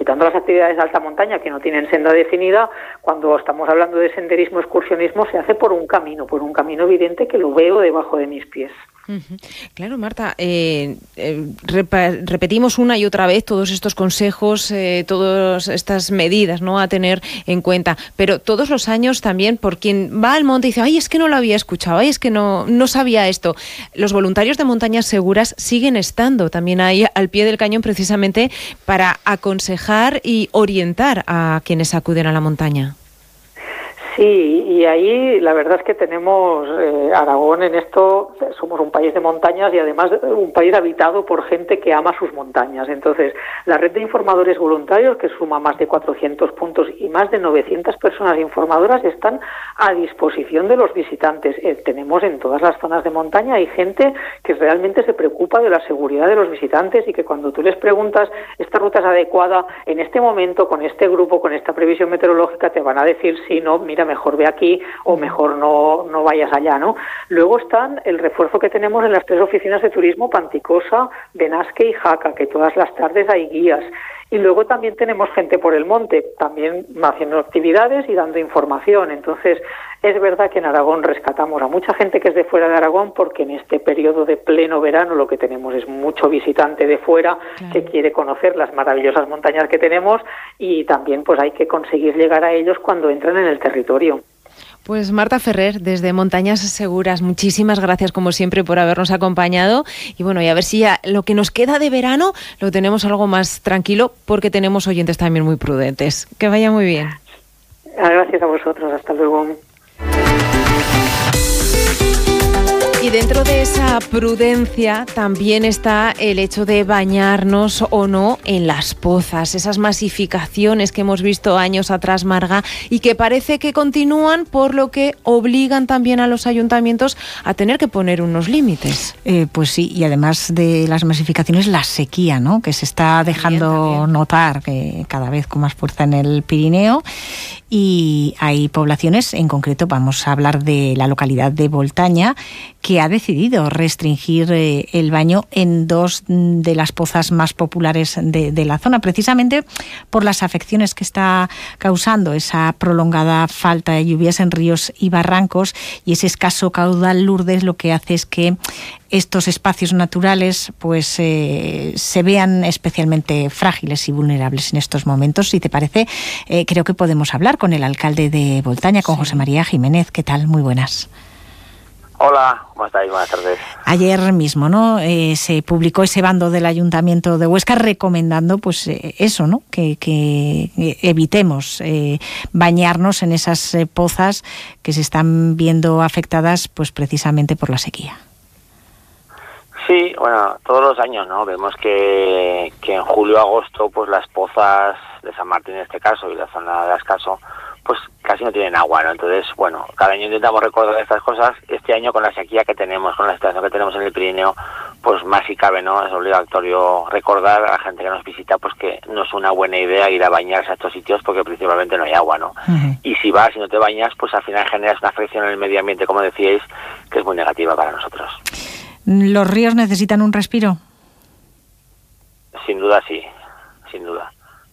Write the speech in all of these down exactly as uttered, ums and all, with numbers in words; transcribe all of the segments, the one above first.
quitando las actividades de alta montaña que no tienen senda definida, cuando estamos hablando de senderismo, excursionismo, se hace por un camino, por un camino evidente que lo veo debajo de mis pies. Uh-huh. Claro, Marta, eh, eh, rep- repetimos una y otra vez todos estos consejos, eh, todas estas medidas, ¿no?, a tener en cuenta, pero todos los años también, por quien va al monte y dice, ay, es que no lo había escuchado, ay, es que no, no sabía esto, los voluntarios de Montañas Seguras siguen estando también ahí al pie del cañón precisamente para aconsejar y orientar a quienes acuden a la montaña. Sí, y ahí la verdad es que tenemos eh, Aragón en esto, somos un país de montañas y además un país habitado por gente que ama sus montañas. Entonces, la red de informadores voluntarios, que suma más de cuatrocientos puntos y más de novecientas personas informadoras, están a disposición de los visitantes. Eh, tenemos en todas las zonas de montaña, hay gente que realmente se preocupa de la seguridad de los visitantes y que cuando tú les preguntas, ¿esta ruta es adecuada en este momento, con este grupo, con esta previsión meteorológica? Te van a decir, sí, no, mira, mejor ve aquí o mejor no, no vayas allá, ¿no? Luego están el refuerzo que tenemos en las tres oficinas de turismo, Panticosa, Benasque y Jaca, que todas las tardes hay guías. Y luego también tenemos gente por el monte, también haciendo actividades y dando información. Entonces, es verdad que en Aragón rescatamos a mucha gente que es de fuera de Aragón, porque en este periodo de pleno verano lo que tenemos es mucho visitante de fuera, claro, que quiere conocer las maravillosas montañas que tenemos, y también pues hay que conseguir llegar a ellos cuando entran en el territorio. Pues Marta Ferrer, desde Montañas Seguras, muchísimas gracias como siempre por habernos acompañado, y bueno, y a ver si ya lo que nos queda de verano lo tenemos algo más tranquilo, porque tenemos oyentes también muy prudentes. Que vaya muy bien. Gracias a vosotros, hasta luego. Y dentro de esa prudencia también está el hecho de bañarnos o no en las pozas, esas masificaciones que hemos visto años atrás, Marga, y que parece que continúan, por lo que obligan también a los ayuntamientos a tener que poner unos límites. Eh, pues sí, y además de las masificaciones, la sequía, ¿no?, que se está dejando también, también. notar que cada vez con más fuerza en el Pirineo. Y hay poblaciones, en concreto vamos a hablar de la localidad de Boltaña, que ha decidido restringir eh, el baño en dos de las pozas más populares de, de la zona, precisamente por las afecciones que está causando esa prolongada falta de lluvias en ríos y barrancos, y ese escaso caudal Lourdes lo que hace es que estos espacios naturales pues eh, se vean especialmente frágiles y vulnerables en estos momentos. Si te parece, eh, creo que podemos hablar con el alcalde de Boltaña, con sí. José María Jiménez. ¿Qué tal? Muy buenas. Hola, ¿cómo estáis? Buenas tardes. Ayer mismo, ¿no?, eh, se publicó ese bando del Ayuntamiento de Huesca recomendando, pues eh, eso, ¿no?, que, que evitemos eh, bañarnos en esas eh, pozas que se están viendo afectadas, pues precisamente por la sequía. Sí, bueno, todos los años, ¿no?, vemos que, que en julio, agosto, pues las pozas de San Martín en este caso y la zona de Ascaso, pues casi no tienen agua, ¿no? Entonces, bueno, cada año intentamos recordar estas cosas. Este año, con la sequía que tenemos, con la situación que tenemos en el Pirineo, pues más si cabe, ¿no?, es obligatorio recordar a la gente que nos visita pues que no es una buena idea ir a bañarse a estos sitios, porque principalmente no hay agua, ¿no? Uh-huh. Y si vas y no te bañas, pues al final generas una afección en el medio ambiente, como decíais, que es muy negativa para nosotros. ¿Los ríos necesitan un respiro? Sin duda sí, sin duda.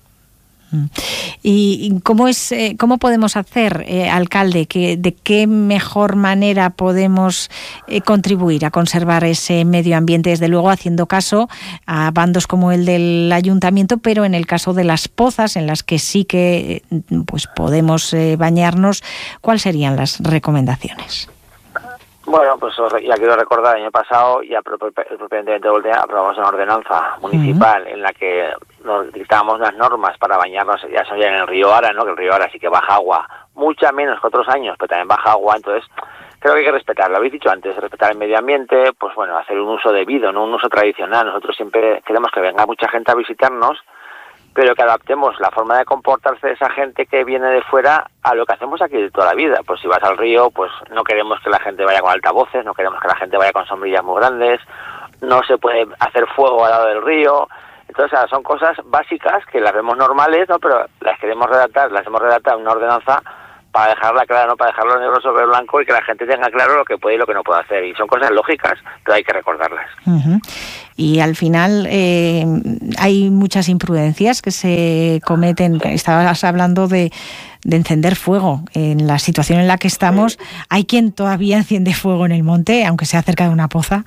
¿Y cómo es, eh, cómo podemos hacer, eh, alcalde, que de qué mejor manera podemos eh, contribuir a conservar ese medio ambiente? Desde luego haciendo caso a bandos como el del ayuntamiento, pero en el caso de las pozas, en las que sí que pues podemos eh, bañarnos, ¿cuáles serían las recomendaciones? Bueno, pues ya quiero recordar, el año pasado ya propiamente de Voltea aprobamos una ordenanza municipal uh-huh. en la que nos dictábamos unas normas para bañarnos, ya son ya en el río Ara, ¿no?, que el río Ara sí que baja agua, mucha menos que otros años, pero también baja agua. Entonces creo que hay que respetar, lo habéis dicho antes, respetar el medio ambiente, pues bueno, hacer un uso debido, no un uso tradicional. Nosotros siempre queremos que venga mucha gente a visitarnos, pero que adaptemos la forma de comportarse de esa gente que viene de fuera a lo que hacemos aquí de toda la vida. Pues si vas al río, pues no queremos que la gente vaya con altavoces, no queremos que la gente vaya con sombrillas muy grandes, no se puede hacer fuego al lado del río. Entonces, son cosas básicas que las vemos normales, ¿no?, pero las queremos redactar, las hemos redactado en una ordenanza para dejarla clara, no para dejarlo negro sobre blanco y que la gente tenga claro lo que puede y lo que no puede hacer. Y son cosas lógicas, pero hay que recordarlas. Uh-huh. y al final eh, hay muchas imprudencias que se cometen. Estabas hablando de, de encender fuego. En la situación en la que estamos, hay quien todavía enciende fuego en el monte, aunque sea cerca de una poza.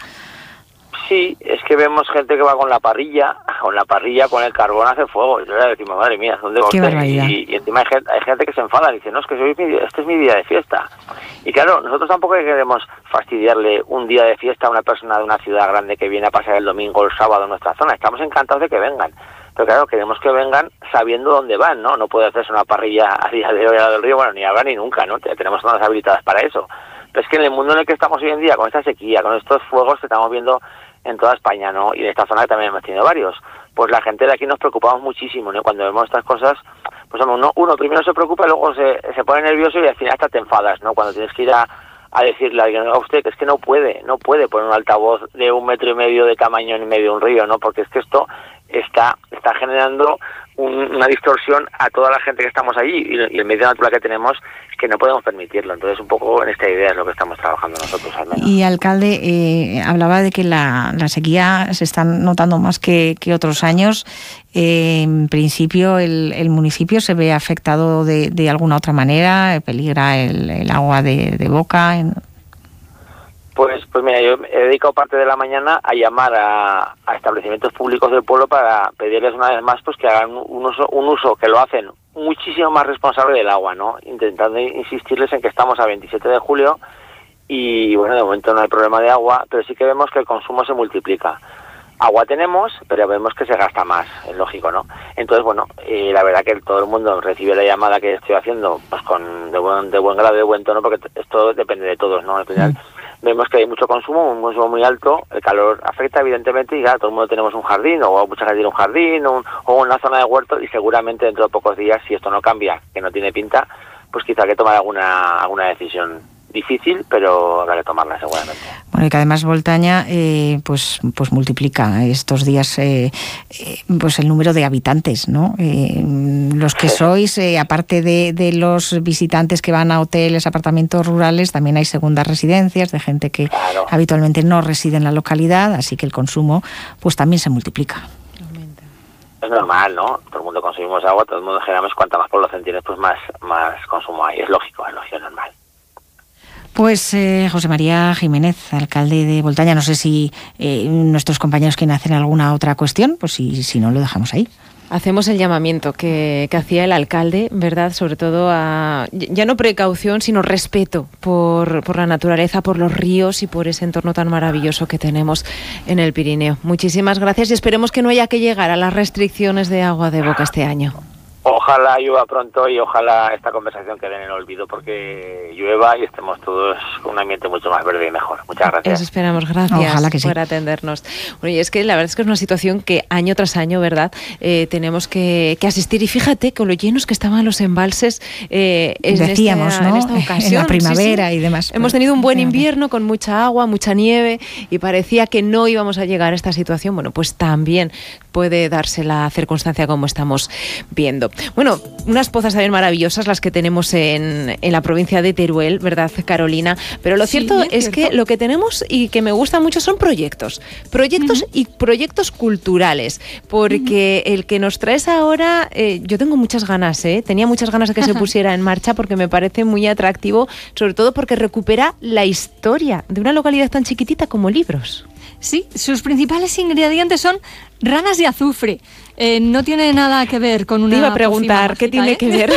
Sí, es que vemos gente que va con la parrilla, con la parrilla, con el carbón a hacer fuego. Y le decimos, madre mía, ¿dónde va usted? Y, y encima hay gente, hay gente que se enfada y dice, no, es que soy mi, este es mi día de fiesta. Y claro, nosotros tampoco queremos fastidiarle un día de fiesta a una persona de una ciudad grande que viene a pasar el domingo o el sábado en nuestra zona. Estamos encantados de que vengan. Pero claro, queremos que vengan sabiendo dónde van, ¿no? No puede hacerse una parrilla a día de hoy al lado del río, bueno, ni ahora ni nunca, ¿no? Tenemos zonas habilitadas para eso. Pero es que en el mundo en el que estamos hoy en día, con esta sequía, con estos fuegos que estamos viendo en toda España, ¿no? Y en esta zona que también hemos tenido varios, pues la gente de aquí nos preocupamos muchísimo, ¿no? Cuando vemos estas cosas, pues uno, uno primero se preocupa y luego se, se pone nervioso y al final hasta te enfadas, ¿no? Cuando tienes que ir a, a decirle a alguien, a usted, que es que no puede, no puede poner un altavoz de un metro y medio de tamaño en medio de un río, ¿no? Porque es que esto está está generando un, una distorsión a toda la gente que estamos allí y, y el medio natural que tenemos que no podemos permitirlo. Entonces un poco en esta idea es lo que estamos trabajando nosotros al menos. Y alcalde, eh, hablaba de que la, la sequía se está notando más que, que otros años. Eh, en principio el, el municipio se ve afectado de, de alguna otra manera, peligra el, el agua de, de boca. En... Pues, pues mira, yo he dedicado parte de la mañana a llamar a, a establecimientos públicos del pueblo para pedirles una vez más pues que hagan un uso, un uso que lo hacen muchísimo más responsable del agua, ¿no? Intentando insistirles en que estamos a veintisiete de julio y bueno, de momento no hay problema de agua, pero sí que vemos que el consumo se multiplica. Agua tenemos, pero vemos que se gasta más, es lógico, ¿no? Entonces, bueno, eh, la verdad que todo el mundo recibe la llamada que estoy haciendo pues con de buen, de buen grado, de buen tono, porque esto depende de todos, ¿no? Al final vemos que hay mucho consumo, un consumo muy alto, el calor afecta evidentemente y claro, todo el mundo tenemos un jardín o mucha gente tiene un jardín o, un, o una zona de huerto y seguramente dentro de pocos días, si esto no cambia, que no tiene pinta, pues quizá hay que tomar alguna, alguna decisión difícil, pero habrá que tomarla seguramente. Bueno, y que además Boltaña eh, pues pues multiplica estos días eh, eh, pues el número de habitantes, ¿no? Eh, los que sois, eh, aparte de, de los visitantes que van a hoteles, apartamentos rurales, también hay segundas residencias de gente que claro. habitualmente no reside en la localidad, así que el consumo pues también se multiplica. Es normal, ¿no? Todo el mundo consumimos agua, todo el mundo generamos, cuanta más población tienes, pues más, más consumo hay. Es lógico, es lógico, es normal. Pues eh, José María Jiménez, alcalde de Boltaña, no sé si eh, nuestros compañeros quieren hacer alguna otra cuestión, pues si, si no lo dejamos ahí. Hacemos el llamamiento que, que hacía el alcalde, ¿verdad? Sobre todo a, ya no precaución, sino respeto por, por la naturaleza, por los ríos y por ese entorno tan maravilloso que tenemos en el Pirineo. Muchísimas gracias y esperemos que no haya que llegar a las restricciones de agua de boca este año. Ojalá llueva pronto y ojalá esta conversación quede en el olvido porque llueva y estemos todos con un ambiente mucho más verde y mejor. Muchas gracias. Eso esperamos, gracias ojalá que sí. por atendernos. Bueno, y es que la verdad es que es una situación que año tras año, ¿verdad? Eh, tenemos que, que asistir y fíjate con lo llenos que estaban los embalses eh, en, Decíamos, esta, ¿no? en esta ocasión. En la primavera sí, sí. y demás. Hemos tenido un buen invierno con mucha agua, mucha nieve y parecía que no íbamos a llegar a esta situación. Bueno, pues también puede darse la circunstancia como estamos viendo. Bueno, unas pozas también maravillosas las que tenemos en, en la provincia de Teruel, ¿verdad, Carolina? Pero lo cierto sí, es, es cierto. que lo que tenemos y que me gusta mucho son proyectos. Proyectos uh-huh. y proyectos culturales. Porque uh-huh. el que nos traes ahora, eh, yo tengo muchas ganas, ¿eh? Tenía muchas ganas de que se pusiera en marcha porque me parece muy atractivo, sobre todo porque recupera la historia de una localidad tan chiquitita como Libros. Sí, sus principales ingredientes son ranas de azufre. Eh, no tiene nada que ver con una... Te iba a preguntar, ¿qué tiene ¿eh? que ver?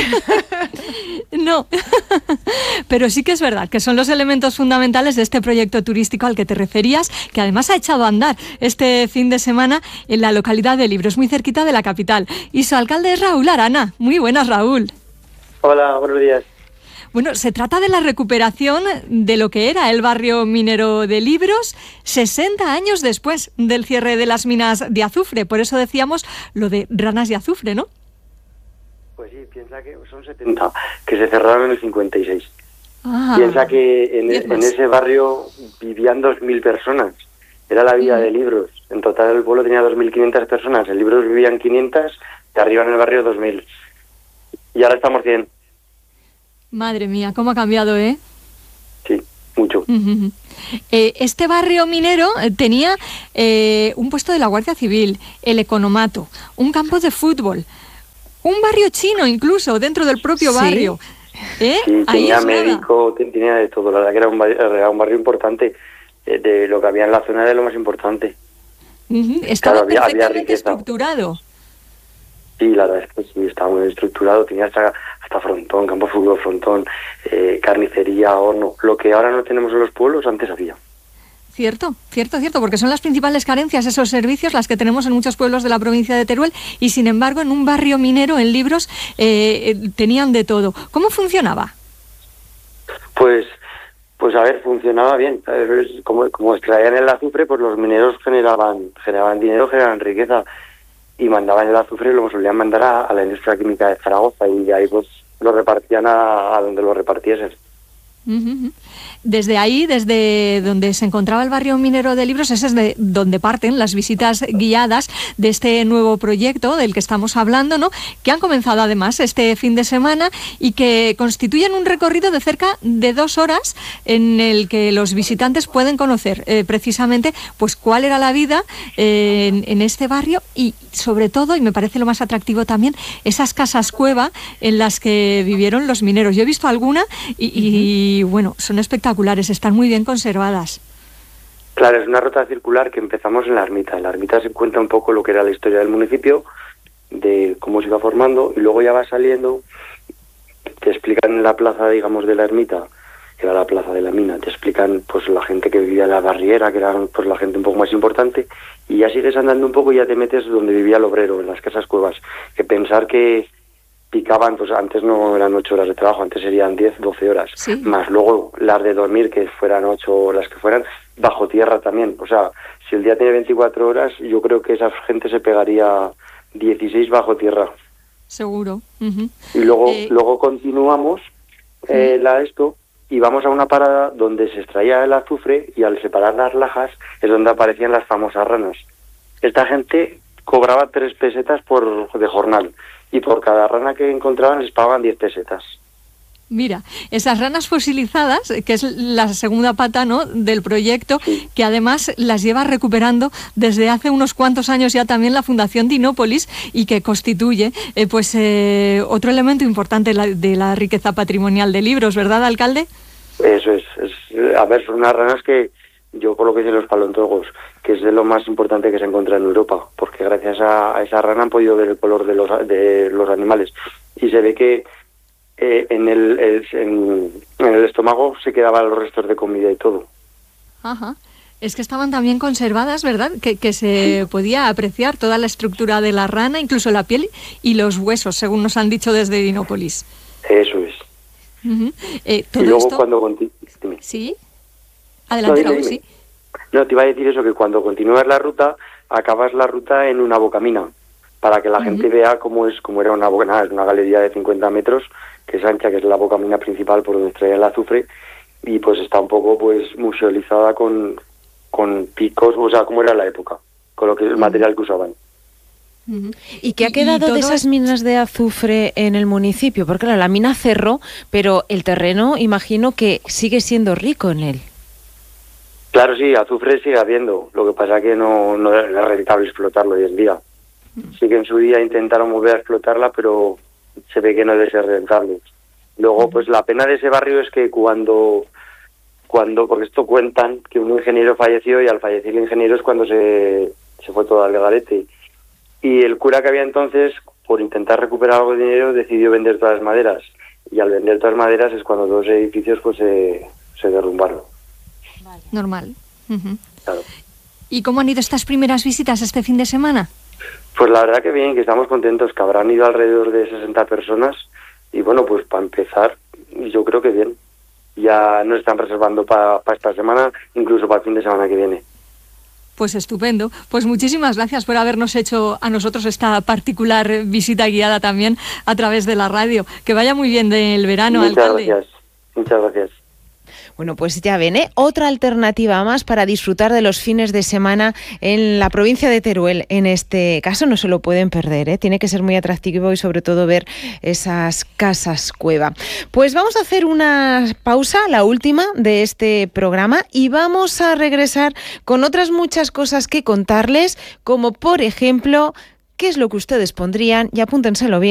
No, pero sí que es verdad que son los elementos fundamentales de este proyecto turístico al que te referías, que además ha echado a andar este fin de semana en la localidad de Libros, muy cerquita de la capital. Y su alcalde es Raúl Arana. Muy buenas, Raúl. Hola, buenos días. Bueno, se trata de la recuperación de lo que era el barrio minero de Libros sesenta años después del cierre de las minas de azufre. Por eso decíamos lo de ranas de azufre, ¿no? Pues sí, piensa que son setenta, que se cerraron en el cincuenta y seis. Ah, piensa que en, en ese barrio vivían dos mil personas. Era la villa mm. de Libros. En total el pueblo tenía dos mil quinientas personas. En Libros vivían quinientas, de arriba en el barrio dos mil. Y ahora estamos cien. Madre mía, cómo ha cambiado, ¿eh? Sí, mucho. Uh-huh. Eh, este barrio minero tenía eh, un puesto de la Guardia Civil, el economato, un campo de fútbol, un barrio chino incluso dentro del propio ¿Sí? barrio. ¿Eh? Sí, Ahí tenía es nada. médico, tenía de todo. La verdad que era un barrio, era un barrio importante, de, de lo que había en la zona de lo más importante. Uh-huh. Estaba Claro, había- había perfectamente riqueza. estructurado. Sí, la verdad es que sí, estaba muy estructurado, tenía hasta, hasta frontón, campo de fútbol, frontón, eh, carnicería, horno. Lo que ahora no tenemos en los pueblos, antes había. Cierto, cierto, cierto, porque son las principales carencias, esos servicios, las que tenemos en muchos pueblos de la provincia de Teruel, y sin embargo en un barrio minero, en Libros, eh, eh, tenían de todo. ¿Cómo funcionaba? Pues, pues a ver, funcionaba bien. A ver, Como, como extraían el azufre, pues los mineros generaban, generaban dinero, generaban riqueza, y mandaban el azufre y lo solían mandar a, a la industria química de Zaragoza, y de ahí pues lo repartían a, a donde lo repartiesen. Uh-huh. Desde ahí, desde donde se encontraba el barrio minero de Libros, ese es de donde parten las visitas guiadas de este nuevo proyecto del que estamos hablando, ¿no? Que han comenzado además este fin de semana y que constituyen un recorrido de cerca de dos horas en el que los visitantes pueden conocer eh, precisamente pues cuál era la vida eh, en, en este barrio y sobre todo, y me parece lo más atractivo también, esas casas cueva en las que vivieron los mineros. Yo he visto alguna y, y bueno, son espectaculares, están muy bien conservadas. Claro, es una ruta circular que empezamos en la ermita. En la ermita se cuenta un poco lo que era la historia del municipio, de cómo se iba formando, y luego ya va saliendo, te explican en la plaza, digamos, de la ermita, que era la plaza de la mina, te explican pues la gente que vivía en la barriera, que era pues la gente un poco más importante, y ya sigues andando un poco y ya te metes donde vivía el obrero, en las casas cuevas. Que pensar que picaban, pues antes no eran ocho horas de trabajo, antes serían diez, doce horas, Sí. más luego las de dormir, que fueran ocho las que fueran, bajo tierra también. O sea, si el día tiene veinticuatro horas, yo creo que esa gente se pegaría dieciséis bajo tierra. Seguro. Uh-huh. Y luego, Eh, luego continuamos eh, la esto y vamos a una parada donde se extraía el azufre, y al separar las lajas es donde aparecían las famosas ranas. Esta gente cobraba tres pesetas por de jornal, y por cada rana que encontraban les pagaban diez pesetas. Mira, esas ranas fosilizadas, que es la segunda pata, ¿no?, del proyecto, Sí. que además las lleva recuperando desde hace unos cuantos años ya también la Fundación Dinópolis, y que constituye eh, pues eh, otro elemento importante de la, de la riqueza patrimonial de Libros, ¿verdad, alcalde? Eso es, es, a ver, son unas ranas que yo, por lo que dicen los paleontólogos, que es de lo más importante que se encuentra en Europa, porque gracias a, a esa rana han podido ver el color de los, de los animales, y se ve que eh, en, el, el, en, en el estómago se quedaban los restos de comida y todo. Ajá. Es que estaban también conservadas, ¿verdad? Que, que se podía apreciar toda la estructura de la rana, incluso la piel y los huesos, según nos han dicho desde Dinópolis. Eso es. Uh-huh. Eh, todo Y luego esto... cuando... Conti- dime. ¿Sí? Adelante, No, dime, Raúl, dime. sí. No, te iba a decir eso, que cuando continúas la ruta, acabas la ruta en una bocamina, para que la Ujú. gente vea cómo es cómo era una bocamina. Es una galería de cincuenta metros, que es ancha, que es la bocamina principal por donde extraía el azufre, y pues está un poco pues musealizada con, con picos, o sea, cómo era la época, con lo que el material que usaban. Uh-huh. ¿Y qué ha Y- y quedado todo de esas es- minas de azufre en el municipio? Porque claro, la mina cerró, pero el terreno imagino que sigue siendo rico en él. Claro, sí, azufre sigue habiendo, lo que pasa que no, no es rentable explotarlo hoy en día. Sí que en su día intentaron volver a explotarla, pero se ve que no debe ser rentable. Luego, pues la pena de ese barrio es que cuando, cuando porque esto cuentan, que un ingeniero falleció, y al fallecer el ingeniero es cuando se, se fue todo al garete. Y el cura que había entonces, por intentar recuperar algo de dinero, decidió vender todas las maderas. Y al vender todas las maderas es cuando dos edificios pues se, se derrumbaron. Normal. Uh-huh. Claro. ¿Y cómo han ido estas primeras visitas este fin de semana? Pues la verdad que bien, que estamos contentos, que habrán ido alrededor de sesenta personas, y bueno, pues para empezar, yo creo que bien. Ya nos están reservando para pa esta semana, incluso para el fin de semana que viene. Pues estupendo. Pues muchísimas gracias por habernos hecho a nosotros esta particular visita guiada también a través de la radio. Que vaya muy bien del verano, Muchas alcalde. gracias, muchas gracias. Bueno, pues ya ven, ¿eh? Otra alternativa más para disfrutar de los fines de semana en la provincia de Teruel. En este caso no se lo pueden perder, ¿eh? Tiene que ser muy atractivo y sobre todo ver esas casas cueva. Pues vamos a hacer una pausa, la última de este programa, y vamos a regresar con otras muchas cosas que contarles, como por ejemplo, qué es lo que ustedes pondrían, y apúntenselo bien,